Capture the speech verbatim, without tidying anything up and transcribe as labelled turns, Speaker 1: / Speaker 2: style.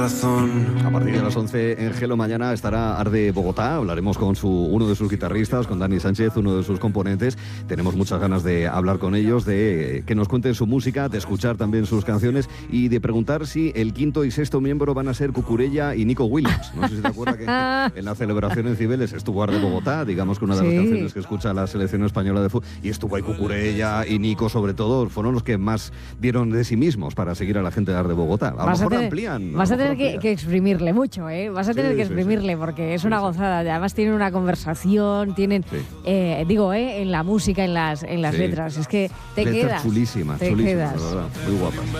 Speaker 1: A partir de las once en Gelo mañana estará Arde Bogotá. Hablaremos con su, uno de sus guitarristas, con Dani Sánchez, uno de sus componentes. Tenemos muchas ganas de hablar con ellos, de que nos cuenten su música, de escuchar también sus canciones y de preguntar si el quinto y sexto miembro van a ser Cucurella y Nico Williams. No sé si te acuerdas que en la celebración en Cibeles estuvo Arde Bogotá, digamos que una de las
Speaker 2: Sí.
Speaker 1: canciones que escucha la selección española de fútbol, y estuvo ahí Cucurella y Nico, sobre todo, fueron los que más dieron de sí mismos para seguir a la gente de Arde Bogotá. A lo
Speaker 2: Vas a
Speaker 1: mejor
Speaker 2: tener,
Speaker 1: amplían.
Speaker 2: vas a tener
Speaker 1: amplían.
Speaker 2: que, que exprimirle mucho, ¿eh? Vas a tener
Speaker 1: Sí,
Speaker 2: que
Speaker 1: sí,
Speaker 2: exprimirle
Speaker 1: sí.
Speaker 2: porque es
Speaker 1: Sí,
Speaker 2: una
Speaker 1: sí.
Speaker 2: gozada. Además tienen una conversación, tienen,
Speaker 1: Sí.
Speaker 2: eh, digo, ¿eh? En la música, en las, en las
Speaker 1: Sí.
Speaker 2: letras. Es que te
Speaker 1: Letras
Speaker 2: quedas.
Speaker 1: chulísimas,
Speaker 2: te
Speaker 1: chulísimas,
Speaker 2: quedas.
Speaker 1: de verdad, muy guapas.